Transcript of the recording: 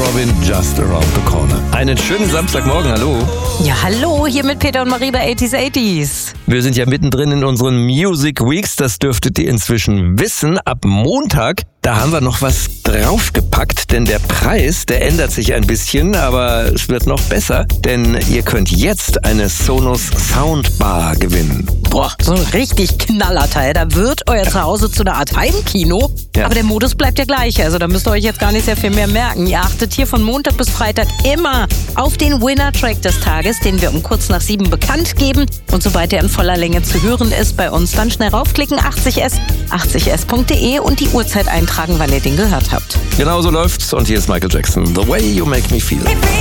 Robin, Just Around the Corner. Einen schönen Samstagmorgen, hallo. Ja, hallo, hier mit Peter und Marie bei 80s. Wir sind ja mittendrin in unseren Music Weeks, das dürftet ihr inzwischen wissen. Ab Montag, da haben wir noch was draufgepackt, denn der Preis, der ändert sich ein bisschen, aber es wird noch besser, denn ihr könnt jetzt eine Sonos Soundbar gewinnen. Boah, so ein richtig Knallerteil. Da wird euer Zuhause zu einer Art Heimkino. Ja. Aber der Modus bleibt der gleiche. Also da müsst ihr euch jetzt gar nicht sehr viel mehr merken. Ihr achtet hier von Montag bis Freitag immer auf den Winner-Track des Tages, den wir um kurz nach 7 bekannt geben. Und sobald er in voller Länge zu hören ist, bei uns dann schnell raufklicken, 80s.de und die Uhrzeit eintragen, wann ihr den gehört habt. Genau so läuft's und hier ist Michael Jackson. The way you make me feel.